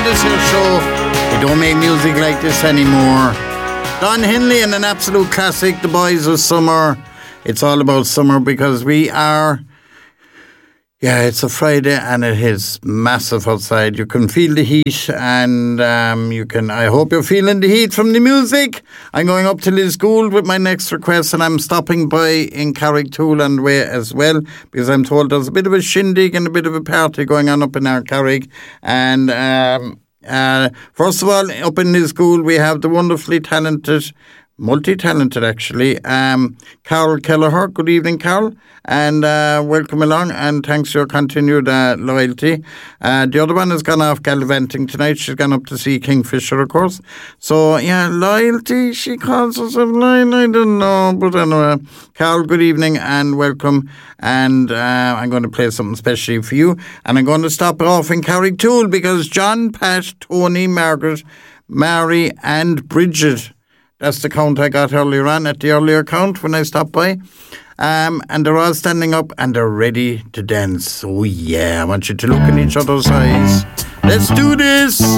this here show. We don't make music like this anymore. Don Henley and an absolute classic, The Boys of Summer. It's all about summer because we are... Yeah, it's a Friday and it is massive outside. You can feel the heat and I hope you're feeling the heat from the music. I'm going up to Liz Gould with my next request and I'm stopping by in Carricktool on the way as well because I'm told there's a bit of a shindig and a bit of a party going on up in our Carrick. And first of all, up in Liz Gould we have the wonderfully talented, multi-talented actually, Carol Kelleher. Good evening, Carol, and welcome along, and thanks for your continued loyalty. The other one has gone off gallivanting tonight. She's gone up to see Kingfisher, of course. So, yeah, loyalty, she calls herself loyal, I don't know, but anyway, Carol, good evening and welcome, and I'm going to play something special for you, and I'm going to stop off in Carricktool because John, Pat, Tony, Margaret, Mary and Bridget, that's the count I got earlier on at the earlier count when I stopped by. And they're all standing up and they're ready to dance. Oh yeah, I want you to look in each other's eyes. Let's do this!